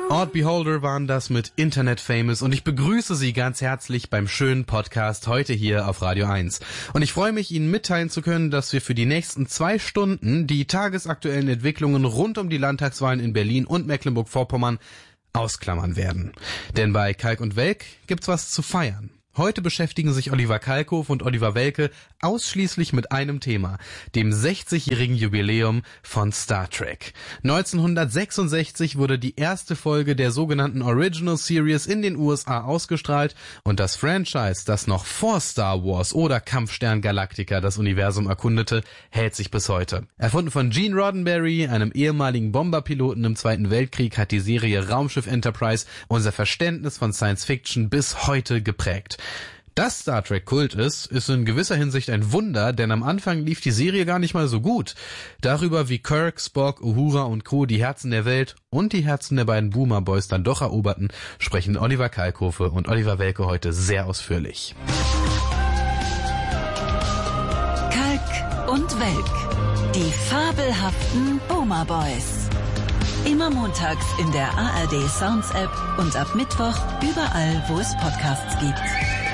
Odd Beholder waren das mit Internet Famous und ich begrüße Sie ganz herzlich beim schönen Podcast heute hier auf Radio 1. Und ich freue mich, Ihnen mitteilen zu können, dass wir für die nächsten 2 Stunden die tagesaktuellen Entwicklungen rund um die Landtagswahlen in Berlin und Mecklenburg-Vorpommern ausklammern werden. Denn bei Kalk und Welk gibt's was zu feiern. Heute beschäftigen sich Oliver Kalkofe und Oliver Welke ausschließlich mit einem Thema, dem 60-jährigen Jubiläum von Star Trek. 1966 wurde die erste Folge der sogenannten Original Series in den USA ausgestrahlt und das Franchise, das noch vor Star Wars oder Kampfstern Galactica das Universum erkundete, hält sich bis heute. Erfunden von Gene Roddenberry, einem ehemaligen Bomberpiloten im Zweiten Weltkrieg, hat die Serie Raumschiff Enterprise unser Verständnis von Science Fiction bis heute geprägt. Dass Star Trek Kult ist in gewisser Hinsicht ein Wunder, denn am Anfang lief die Serie gar nicht mal so gut. Darüber, wie Kirk, Spock, Uhura und Co. die Herzen der Welt und die Herzen der beiden Boomer Boys dann doch eroberten, sprechen Oliver Kalkofe und Oliver Welke heute sehr ausführlich. Kalk und Welk, die fabelhaften Boomer Boys. Immer montags in der ARD Sounds App und ab Mittwoch überall, wo es Podcasts gibt.